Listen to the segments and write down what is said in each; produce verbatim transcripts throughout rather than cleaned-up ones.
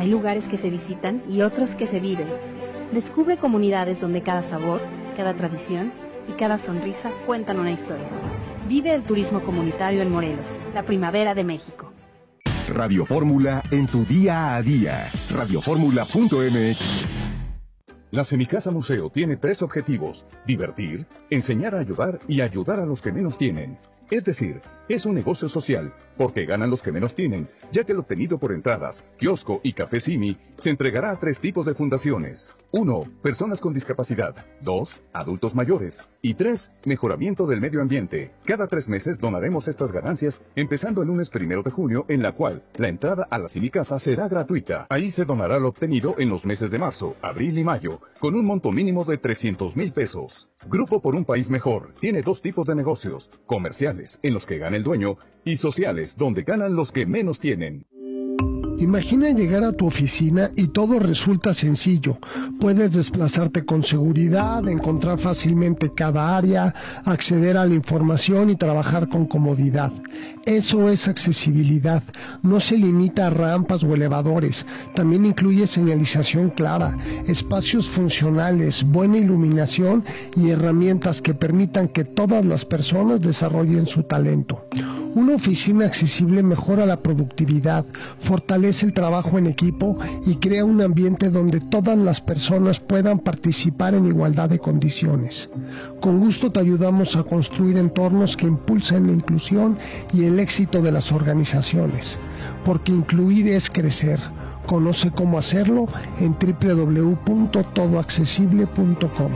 Hay lugares que se visitan y otros que se viven. Descubre comunidades donde cada sabor, cada tradición y cada sonrisa cuentan una historia. Vive el turismo comunitario en Morelos, la primavera de México. Radio Fórmula en tu día a día. radio fórmula punto m x. La Semicasa Museo tiene tres objetivos: divertir, enseñar a ayudar y ayudar a los que menos tienen. Es decir, es un negocio social, porque ganan los que menos tienen, ya que el obtenido por entradas, kiosco y café Simi se entregará a tres tipos de fundaciones. uno. Personas con discapacidad. dos. Adultos mayores. Y tres. Mejoramiento del medio ambiente. Cada tres meses donaremos estas ganancias, empezando el lunes primero de junio, en la cual la entrada a la Semicasa será gratuita. Ahí se donará lo obtenido en los meses de marzo, abril y mayo, con un monto mínimo de trescientos mil pesos. Grupo por un País Mejor tiene dos tipos de negocios: comerciales, en los que gana el dueño, y sociales, donde ganan los que menos tienen. Imagina llegar a tu oficina y todo resulta sencillo. Puedes desplazarte con seguridad, encontrar fácilmente cada área, acceder a la información y trabajar con comodidad. Eso es accesibilidad. No se limita a rampas o elevadores. También incluye señalización clara, espacios funcionales, buena iluminación y herramientas que permitan que todas las personas desarrollen su talento. Una oficina accesible mejora la productividad, fortalece el trabajo en equipo y crea un ambiente donde todas las personas puedan participar en igualdad de condiciones. Con gusto te ayudamos a construir entornos que impulsen la inclusión y el éxito de las organizaciones, porque incluir es crecer. Conoce cómo hacerlo en doble u doble u doble u punto todo accesible punto com.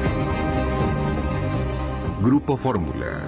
Grupo Fórmula.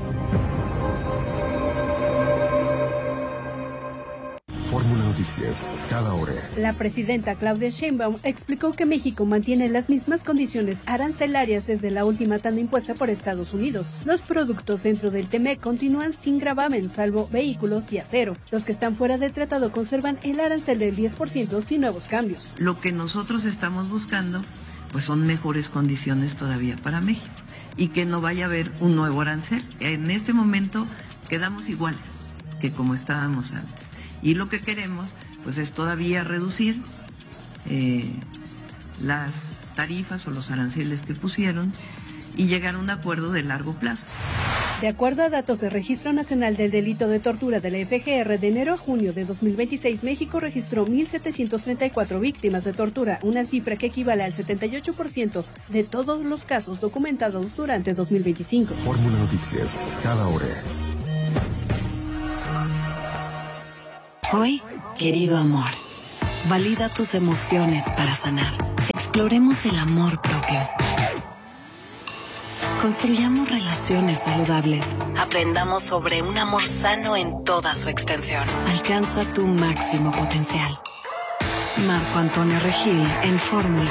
Fórmula Noticias, cada hora. La presidenta Claudia Sheinbaum explicó que México mantiene las mismas condiciones arancelarias desde la última tanda impuesta por Estados Unidos. Los productos dentro del T M E C continúan sin gravamen, salvo vehículos y acero. Los que están fuera del tratado conservan el arancel del diez por ciento sin nuevos cambios. Lo que nosotros estamos buscando, pues son mejores condiciones todavía para México y que no vaya a haber un nuevo arancel. En este momento quedamos iguales que como estábamos antes. Y lo que queremos, pues, es todavía reducir eh, las tarifas o los aranceles que pusieron y llegar a un acuerdo de largo plazo. De acuerdo a datos del Registro Nacional del Delito de Tortura de la F G R, de enero a junio de dos mil veintiséis, México registró mil setecientas treinta y cuatro víctimas de tortura, una cifra que equivale al setenta y ocho por ciento de todos los casos documentados durante dos mil veinticinco. Fórmula Noticias, cada hora. Hoy, querido amor, valida tus emociones para sanar. Exploremos el amor propio. Construyamos relaciones saludables. Aprendamos sobre un amor sano en toda su extensión. Alcanza tu máximo potencial. Marco Antonio Regil en Fórmula.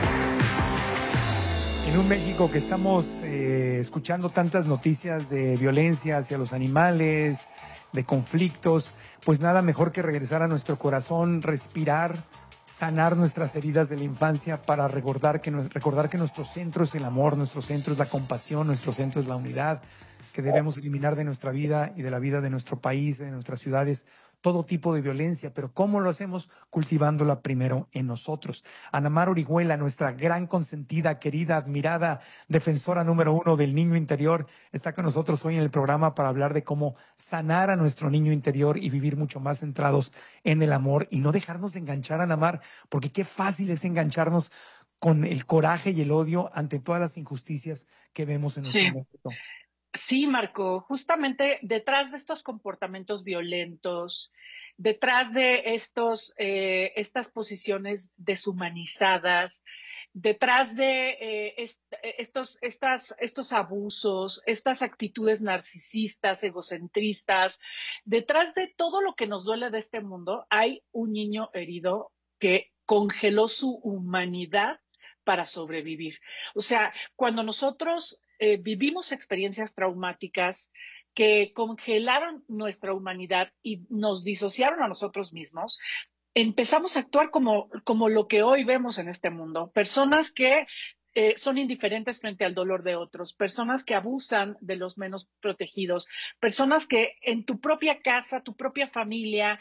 En un México que estamos eh, escuchando tantas noticias de violencia hacia los animales, de conflictos, pues nada mejor que regresar a nuestro corazón, respirar, sanar nuestras heridas de la infancia para recordar que, recordar que nuestro centro es el amor, nuestro centro es la compasión, nuestro centro es la unidad, que debemos eliminar de nuestra vida y de la vida de nuestro país, de nuestras ciudades, todo tipo de violencia. Pero ¿cómo lo hacemos? Cultivándola primero en nosotros. Ana Mar Orihuela, nuestra gran consentida, querida, admirada, defensora número uno del niño interior, está con nosotros hoy en el programa para hablar de cómo sanar a nuestro niño interior y vivir mucho más centrados en el amor y no dejarnos de enganchar, Ana Mar, porque qué fácil es engancharnos con el coraje y el odio ante todas las injusticias que vemos en nuestro Sí. mundo. Sí, Marco, justamente detrás de estos comportamientos violentos, detrás de estos, eh, estas posiciones deshumanizadas, detrás de eh, est estos, estas, estos abusos, estas actitudes narcisistas, egocentristas, detrás de todo lo que nos duele de este mundo, hay un niño herido que congeló su humanidad para sobrevivir. O sea, cuando nosotros Eh, vivimos experiencias traumáticas que congelaron nuestra humanidad y nos disociaron a nosotros mismos, empezamos a actuar como, como lo que hoy vemos en este mundo. Personas que eh, son indiferentes frente al dolor de otros, personas que abusan de los menos protegidos, personas que en tu propia casa, tu propia familia,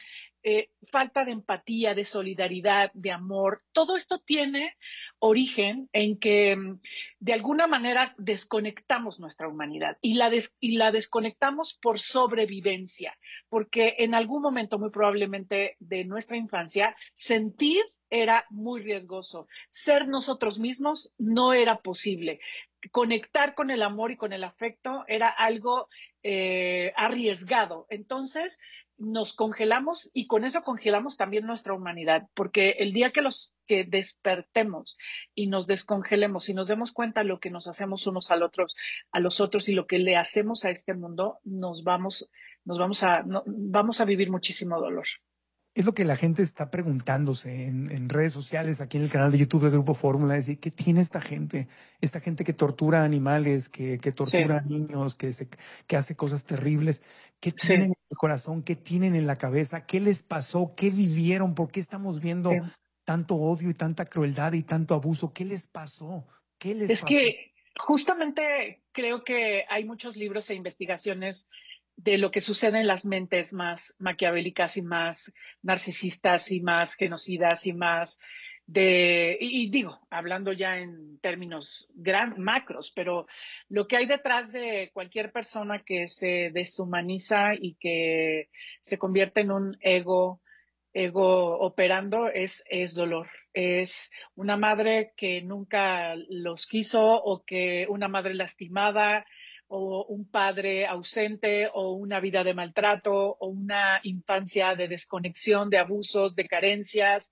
eh, falta de empatía, de solidaridad, de amor. Todo esto tiene origen en que mm, de alguna manera desconectamos nuestra humanidad y la, des y la desconectamos por sobrevivencia, porque en algún momento, muy probablemente de nuestra infancia, sentir era muy riesgoso. Ser nosotros mismos no era posible. Conectar con el amor y con el afecto era algo eh, arriesgado. Entonces, nos congelamos y con eso congelamos también nuestra humanidad, porque el día que los que despertemos y nos descongelemos y nos demos cuenta de lo que nos hacemos unos al otros, a los otros y lo que le hacemos a este mundo, nos vamos, nos vamos a, no, vamos a vivir muchísimo dolor. Es lo que la gente está preguntándose en, en redes sociales, aquí en el canal de YouTube de Grupo Fórmula, es decir, ¿qué tiene esta gente? Esta gente que tortura animales, que, que tortura Sí. a niños, que, se, que hace cosas terribles. ¿Qué Sí. tienen en el corazón? ¿Qué tienen en la cabeza? ¿Qué les pasó? ¿Qué vivieron? ¿Por qué estamos viendo Sí. tanto odio y tanta crueldad y tanto abuso? ¿Qué les pasó? ¿Qué les Es pasó? que justamente creo que hay muchos libros e investigaciones de lo que sucede en las mentes más maquiavélicas y más narcisistas y más genocidas y más de, y, y digo, hablando ya en términos gran, macros, pero lo que hay detrás de cualquier persona que se deshumaniza y que se convierte en un ego, ego operando es, es dolor. Es una madre que nunca los quiso o que una madre lastimada o un padre ausente o una vida de maltrato o una infancia de desconexión, de abusos, de carencias.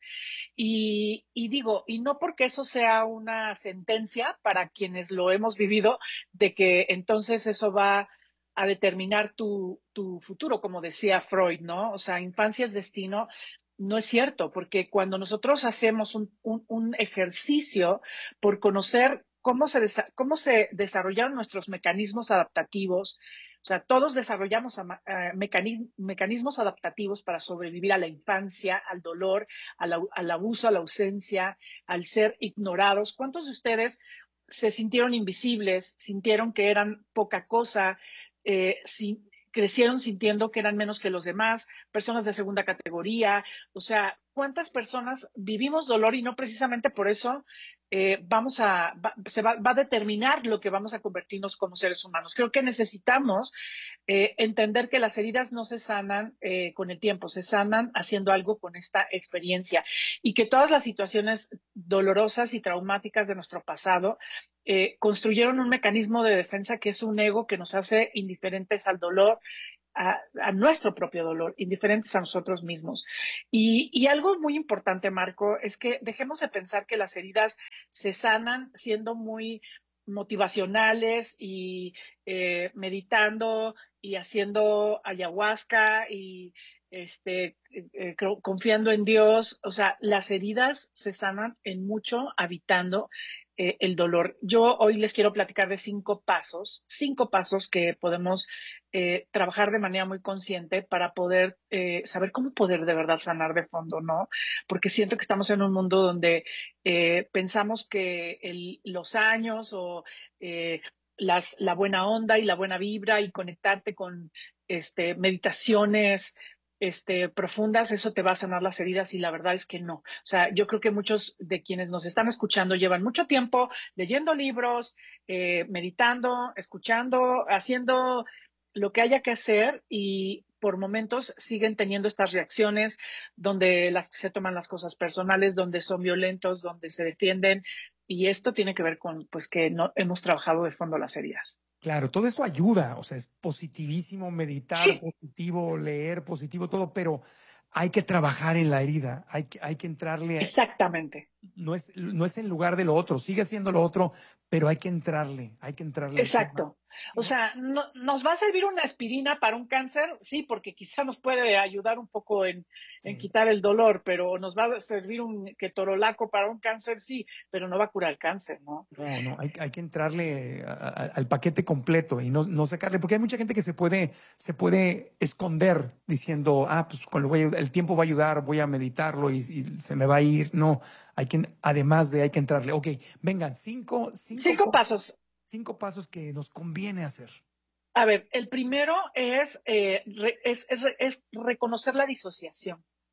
Y, y digo, y no porque eso sea una sentencia para quienes lo hemos vivido, de que entonces eso va a determinar tu, tu futuro, como decía Freud, ¿no? O sea, infancia es destino. No es cierto, porque cuando nosotros hacemos un, un, un ejercicio por conocer cómo se, desa cómo se desarrollaron nuestros mecanismos adaptativos, o sea, todos desarrollamos uh, mecanismos, mecanismos adaptativos para sobrevivir a la infancia, al dolor, al, al abuso, a la ausencia, al ser ignorados. ¿Cuántos de ustedes se sintieron invisibles, sintieron que eran poca cosa, eh, sin, crecieron sintiendo que eran menos que los demás, personas de segunda categoría? O sea, ¿cuántas personas vivimos dolor y no precisamente por eso eh, vamos a, va, se va, va a determinar lo que vamos a convertirnos como seres humanos? Creo que necesitamos eh, entender que las heridas no se sanan eh, con el tiempo, se sanan haciendo algo con esta experiencia y que todas las situaciones dolorosas y traumáticas de nuestro pasado eh, construyeron un mecanismo de defensa que es un ego que nos hace indiferentes al dolor, A, a nuestro propio dolor, indiferentes a nosotros mismos. Y, y algo muy importante, Marco, es que dejemos de pensar que las heridas se sanan siendo muy motivacionales y eh, meditando y haciendo ayahuasca y este, eh, confiando en Dios. O sea, las heridas se sanan en mucho habitando eh, el dolor. Yo hoy les quiero platicar de cinco pasos, cinco pasos que podemos eh, trabajar de manera muy consciente para poder eh, saber cómo poder de verdad sanar de fondo, ¿no? Porque siento que estamos en un mundo donde eh, pensamos que el, los años o eh, las, la buena onda y la buena vibra y conectarte con este, meditaciones Este, profundas, eso te va a sanar las heridas y la verdad es que no. O sea, yo creo que muchos de quienes nos están escuchando llevan mucho tiempo leyendo libros, eh, meditando, escuchando, haciendo lo que haya que hacer y por momentos siguen teniendo estas reacciones donde las, se toman las cosas personales, donde son violentos, donde se defienden y esto tiene que ver con pues que no hemos trabajado de fondo las heridas. Claro, todo eso ayuda, o sea, es positivísimo meditar, Sí. positivo leer, positivo todo, pero hay que trabajar en la herida, hay que, hay que entrarle. Exactamente. No es, no es en lugar de lo otro, sigue siendo lo otro, pero hay que entrarle, hay que entrarle. Exacto. O sea, no, ¿nos va a servir una aspirina para un cáncer? Sí, porque quizá nos puede ayudar un poco en, sí. en quitar el dolor, pero nos va a servir un ketorolaco para un cáncer, sí, pero no va a curar el cáncer, ¿no? No, no, hay, hay que entrarle a, a, al paquete completo y no, no sacarle, porque hay mucha gente que se puede, se puede esconder diciendo, ah, pues con lo voy a, el tiempo va a ayudar, voy a meditarlo y, y se me va a ir. No, hay que, además de hay que entrarle. Ok, vengan, cinco, cinco, cinco pasos. Cinco pasos que nos conviene hacer. A ver, el primero es, eh, re, es, es, es reconocer la disociación.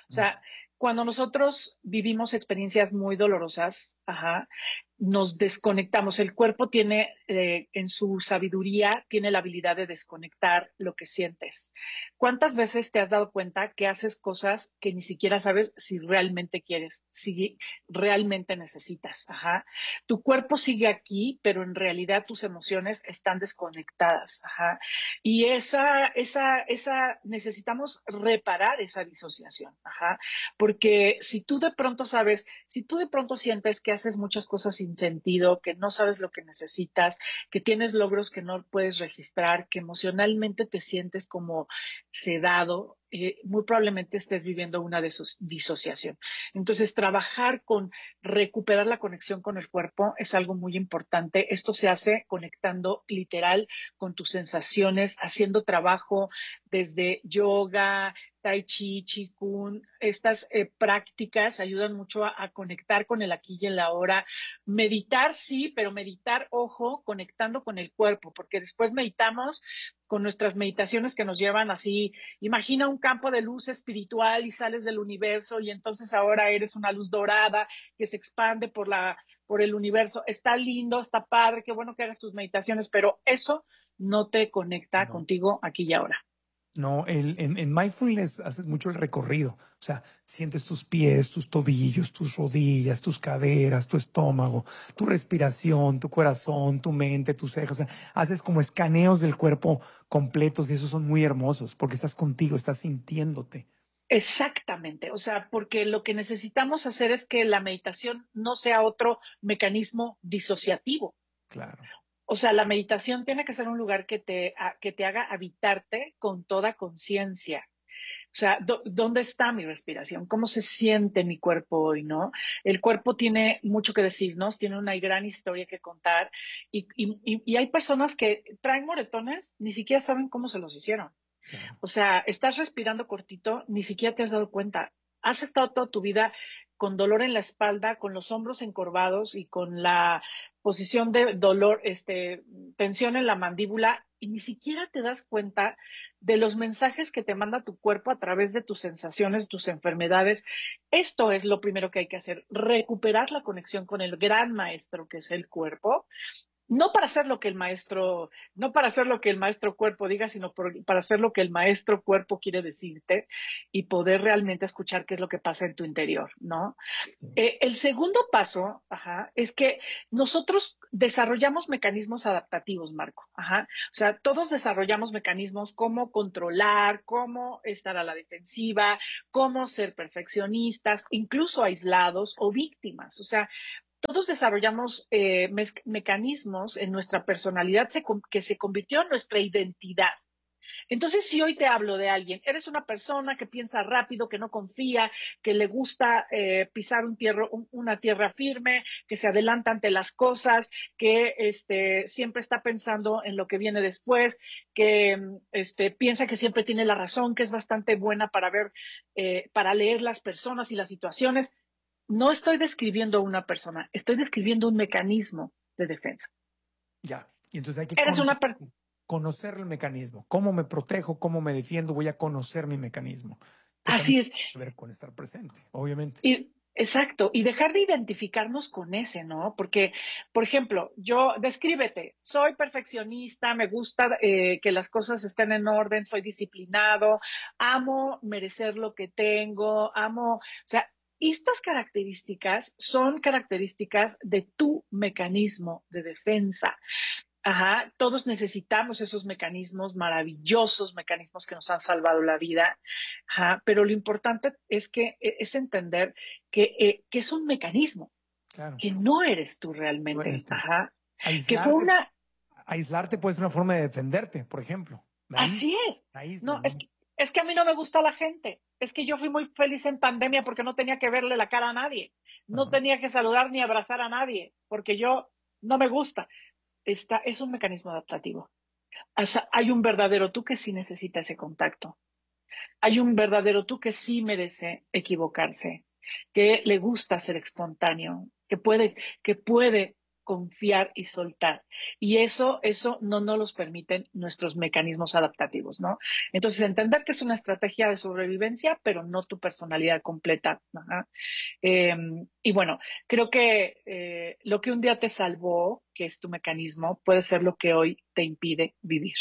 O sea, cuando nosotros vivimos experiencias muy dolorosas, ajá, nos desconectamos. El cuerpo tiene, eh, en su sabiduría, tiene la habilidad de desconectar lo que sientes. ¿Cuántas veces te has dado cuenta que haces cosas que ni siquiera sabes si realmente quieres, si realmente necesitas? Ajá. Tu cuerpo sigue aquí, pero en realidad tus emociones están desconectadas. Ajá. Y esa, esa, esa, necesitamos reparar esa disociación. Ajá. Porque si tú de pronto sabes, si tú de pronto sientes que haces muchas cosas sin sentido, que no sabes lo que necesitas, que tienes logros que no puedes registrar, que emocionalmente te sientes como sedado, eh, muy probablemente estés viviendo una diso- disociación. Entonces, trabajar con recuperar la conexión con el cuerpo es algo muy importante. Esto se hace conectando literal con tus sensaciones, haciendo trabajo desde yoga, tai chi, qigong. Estas eh, prácticas ayudan mucho a, a conectar con el aquí y el ahora. Meditar, sí, pero meditar, ojo, conectando con el cuerpo, porque después meditamos con nuestras meditaciones que nos llevan así. Imagina un campo de luz espiritual y sales del universo y entonces ahora eres una luz dorada que se expande por la, por el universo. Está lindo, está padre, qué bueno que hagas tus meditaciones, pero eso no te conecta No. contigo aquí y ahora. No, el, en, en mindfulness haces mucho el recorrido, o sea, sientes tus pies, tus tobillos, tus rodillas, tus caderas, tu estómago, tu respiración, tu corazón, tu mente, tus cejas, o sea, haces como escaneos del cuerpo completos y esos son muy hermosos porque estás contigo, estás sintiéndote. Exactamente, o sea, porque lo que necesitamos hacer es que la meditación no sea otro mecanismo disociativo. Claro. O sea, la meditación tiene que ser un lugar que te, a, que te haga habitarte con toda conciencia. O sea, do, ¿dónde está mi respiración? ¿Cómo se siente mi cuerpo hoy, no? El cuerpo tiene mucho que decirnos, tiene una gran historia que contar y, y, y hay personas que traen moretones, ni siquiera saben cómo se los hicieron. Claro. O sea, estás respirando cortito, ni siquiera te has dado cuenta. Has estado toda tu vida con dolor en la espalda, con los hombros encorvados y con la posición de dolor, este, tensión en la mandíbula, y ni siquiera te das cuenta de los mensajes que te manda tu cuerpo a través de tus sensaciones, tus enfermedades. Esto es lo primero que hay que hacer, recuperar la conexión con el gran maestro que es el cuerpo. No para hacer lo que el maestro, no para hacer lo que el maestro cuerpo diga, sino por, para hacer lo que el maestro cuerpo quiere decirte y poder realmente escuchar qué es lo que pasa en tu interior, ¿no? Eh, el segundo paso, ajá, es que nosotros desarrollamos mecanismos adaptativos, Marco. Ajá. O sea, todos desarrollamos mecanismos como controlar, cómo estar a la defensiva, cómo ser perfeccionistas, incluso aislados o víctimas. O sea, todos desarrollamos eh, me mecanismos en nuestra personalidad se que se convirtió en nuestra identidad. Entonces, si hoy te hablo de alguien, eres una persona que piensa rápido, que no confía, que le gusta eh, pisar un tierra, un, una tierra firme, que se adelanta ante las cosas, que este, siempre está pensando en lo que viene después, que este, piensa que siempre tiene la razón, que es bastante buena para ver, eh, para leer las personas y las situaciones. No estoy describiendo a una persona, estoy describiendo un mecanismo de defensa. Ya, y entonces hay que Eres conocer, una persona. conocer el mecanismo. ¿Cómo me protejo? ¿Cómo me defiendo? Voy a conocer mi mecanismo. Que Así es. Tiene que ver con estar presente, obviamente. Y, exacto, y dejar de identificarnos con ese, ¿no? Porque, por ejemplo, yo, descríbete, soy perfeccionista, me gusta eh, que las cosas estén en orden, soy disciplinado, amo merecer lo que tengo, amo, o sea, estas características son características de tu mecanismo de defensa. Ajá, todos necesitamos esos mecanismos maravillosos, mecanismos que nos han salvado la vida. Ajá, pero lo importante es que es entender que, eh, que es un mecanismo, Claro. que no eres tú No realmente. eres tú. Ajá, que Aislarte, fue una. aislarte puede ser una forma de defenderte, por ejemplo. La Así es. aísla, No, ¿no? es que, es que a mí no me gusta la gente. Es que yo fui muy feliz en pandemia porque no tenía que verle la cara a nadie. No Ajá. tenía que saludar ni abrazar a nadie porque yo no me gusta. Esta es un mecanismo adaptativo. O sea, hay un verdadero tú que sí necesita ese contacto. Hay un verdadero tú que sí merece equivocarse, que le gusta ser espontáneo, que puede, que puede confiar y soltar. Y eso, eso no nos los permiten nuestros mecanismos adaptativos, ¿no? Entonces, entender que es una estrategia de sobrevivencia, pero no tu personalidad completa. Ajá. Eh, y bueno, creo que eh, lo que un día te salvó, que es tu mecanismo, puede ser lo que hoy te impide vivir.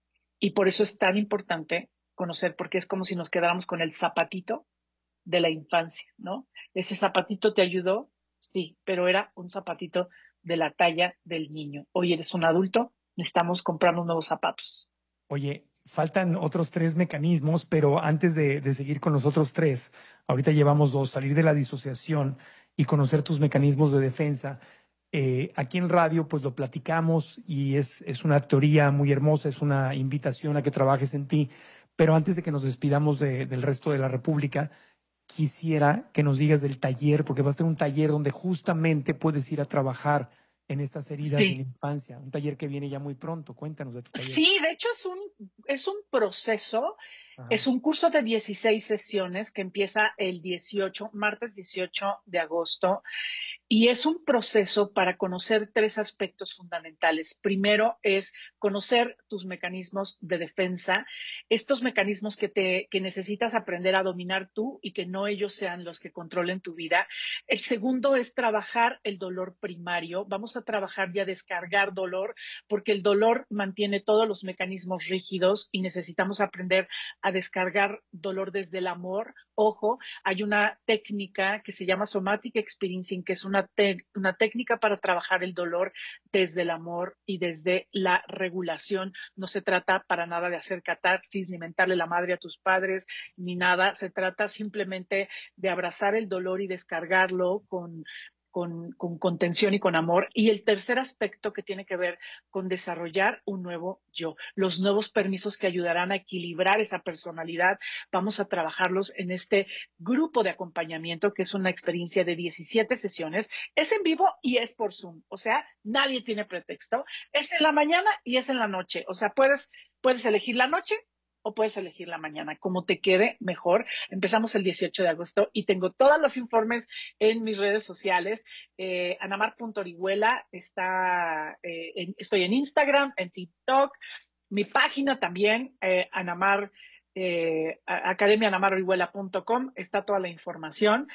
Y por eso es tan importante conocer, porque es como si nos quedáramos con el zapatito de la infancia, ¿no? Ese zapatito te ayudó, sí, pero era un zapatito de la talla del niño. Hoy eres un adulto, necesitamos comprar unos nuevos zapatos. Oye, faltan otros tres mecanismos, pero antes de, de seguir con los otros tres, ahorita llevamos dos, salir de la disociación y conocer tus mecanismos de defensa. Eh, aquí en radio pues lo platicamos y es, es una teoría muy hermosa, es una invitación a que trabajes en ti, pero antes de que nos despidamos de, del resto de la República, quisiera que nos digas del taller, porque vas a tener un taller donde justamente puedes ir a trabajar en estas heridas Sí. de la infancia, un taller que viene ya muy pronto. Cuéntanos de tu taller. Sí, de hecho es un, es un proceso, Ajá. es un curso de dieciséis sesiones que empieza el dieciocho, martes dieciocho de agosto. Y es un proceso para conocer tres aspectos fundamentales. Primero es conocer tus mecanismos de defensa, estos mecanismos que, te, que necesitas aprender a dominar tú y que no ellos sean los que controlen tu vida. El segundo es trabajar el dolor primario. Vamos a trabajar y a descargar dolor, porque el dolor mantiene todos los mecanismos rígidos y necesitamos aprender a descargar dolor desde el amor. Ojo, hay una técnica que se llama Somatic Experiencing, que es una, te- una técnica para trabajar el dolor desde el amor y desde la regulación. No se trata para nada de hacer catarsis, ni mentarle la madre a tus padres, ni nada. Se trata simplemente de abrazar el dolor y descargarlo con Con, con contención y con amor. Y el tercer aspecto que tiene que ver con desarrollar un nuevo yo, los nuevos permisos que ayudarán a equilibrar esa personalidad. Vamos a trabajarlos en este grupo de acompañamiento, que es una experiencia de diecisiete sesiones. Es en vivo y es por Zoom, o sea, nadie tiene pretexto. Es en la mañana y es en la noche, o sea, puedes, puedes elegir la noche o puedes elegir la mañana, como te quede mejor. Empezamos el dieciocho de agosto y tengo todos los informes en mis redes sociales. Eh, anamar punto orihuela está, eh, en, estoy en Instagram, en TikTok, mi página también, eh, Anamar, eh, academia anamar orihuela punto com, está toda la información.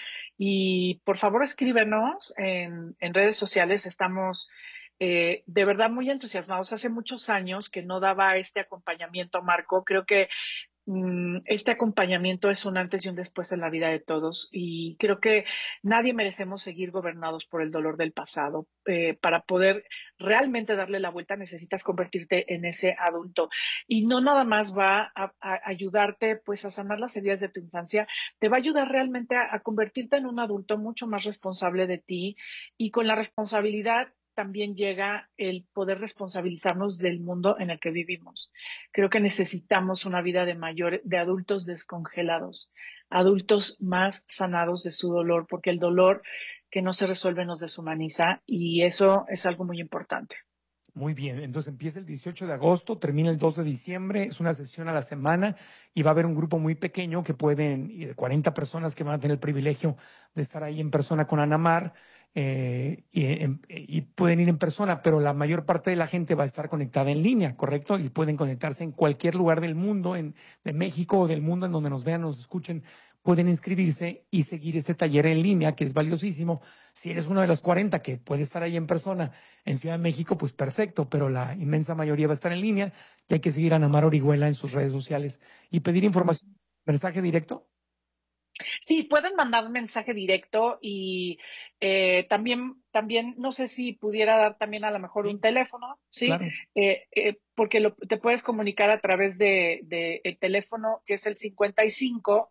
Y por favor escríbenos en, en redes sociales, estamos eh, de verdad muy entusiasmados. Hace muchos años que no daba este acompañamiento, Marco. Creo que mm, este acompañamiento es un antes y un después en la vida de todos, y creo que nadie merecemos seguir gobernados por el dolor del pasado. Eh, para poder realmente darle la vuelta necesitas convertirte en ese adulto, y no nada más va a, a ayudarte pues a sanar las heridas de tu infancia, te va a ayudar realmente a, a convertirte en un adulto mucho más responsable de ti, y con la responsabilidad también llega el poder responsabilizarnos del mundo en el que vivimos. Creo que necesitamos una vida de mayor, de adultos descongelados, adultos más sanados de su dolor, porque el dolor que no se resuelve nos deshumaniza, y eso es algo muy importante. Muy bien, entonces empieza el dieciocho de agosto, termina el dos de diciembre, es una sesión a la semana y va a haber un grupo muy pequeño que pueden, y de cuarenta personas que van a tener el privilegio de estar ahí en persona con Anamar, eh, y, en- y pueden ir en persona, pero la mayor parte de la gente va a estar conectada en línea, ¿correcto? Y pueden conectarse en cualquier lugar del mundo, en, de México o del mundo, en donde nos vean, nos escuchen, pueden inscribirse y seguir este taller en línea, que es valiosísimo. Si eres uno de los cuarenta que puede estar ahí en persona en Ciudad de México, pues perfecto, pero la inmensa mayoría va a estar en línea y hay que seguir a Anamar Orihuela en sus redes sociales y pedir información, mensaje directo. Sí, pueden mandar un mensaje directo, y eh, también, también, no sé si pudiera dar también a lo mejor Sí, un teléfono, ¿sí? claro. Eh, eh, porque lo- te puedes comunicar a través de, de el teléfono, que es el cincuenta y cinco,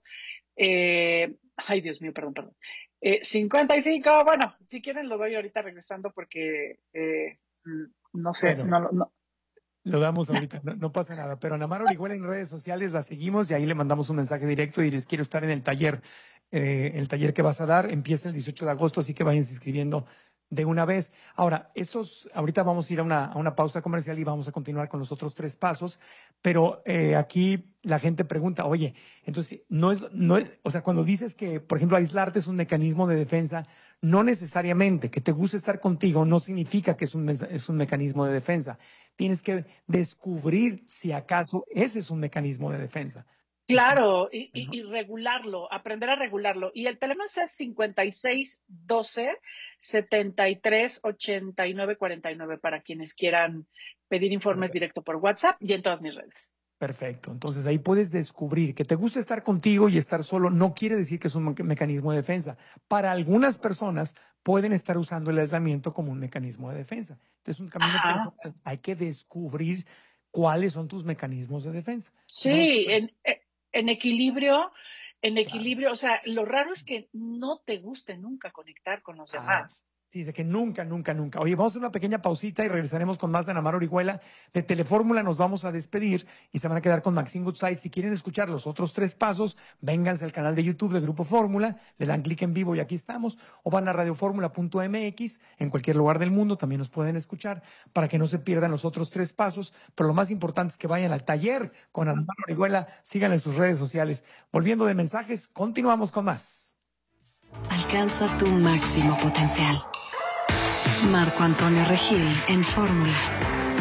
eh, ay Dios mío, perdón, perdón. Eh, cincuenta y cinco, bueno, si quieren lo doy ahorita regresando porque eh, mm, no sé, Bueno, no, no, lo damos ahorita, no, no pasa nada. Pero Anamar Orihuela en redes sociales la seguimos y ahí le mandamos un mensaje directo y les quiero estar en el taller. Eh, el taller que vas a dar empieza el dieciocho de agosto, así que vayan inscribiendo de una vez. Ahora, estos, ahorita vamos a ir a una, a una pausa comercial y vamos a continuar con los otros tres pasos, pero eh, aquí la gente pregunta, oye, entonces, no es, no es, o sea, cuando dices que, por ejemplo, aislarte es un mecanismo de defensa, no necesariamente que te guste estar contigo no significa que es un, es un mecanismo de defensa. Tienes que descubrir si acaso ese es un mecanismo de defensa. Claro, y, y, y regularlo, aprender a regularlo. Y el teléfono es el cincuenta y seis doce setenta y tres ochenta y nueve cuarenta y nueve para quienes quieran pedir informes directo por WhatsApp y en todas mis redes. Perfecto. Entonces ahí puedes descubrir que te gusta estar contigo y estar solo no quiere decir que es un mecanismo de defensa. Para algunas personas pueden estar usando el aislamiento como un mecanismo de defensa. Entonces es un camino personal. Hay que descubrir cuáles son tus mecanismos de defensa. Sí, no, en, en equilibrio, en equilibrio, claro. O sea, lo raro es que no te guste nunca conectar con los demás. Ah. Sí, dice que nunca, nunca, nunca. Oye, vamos a hacer una pequeña pausita y regresaremos con más de Ana Mar Orihuela. De Telefórmula nos vamos a despedir y se van a quedar con Maxine Goodside. Si quieren escuchar los otros tres pasos, vénganse al canal de YouTube de Grupo Fórmula, le dan clic en vivo y aquí estamos, o van a radioformula punto m x, en cualquier lugar del mundo también nos pueden escuchar para que no se pierdan los otros tres pasos. Pero lo más importante es que vayan al taller con Ana Mar Orihuela, síganla en sus redes sociales. Volviendo de mensajes, continuamos con más. Alcanza tu máximo potencial. Marco Antonio Regil en Fórmula.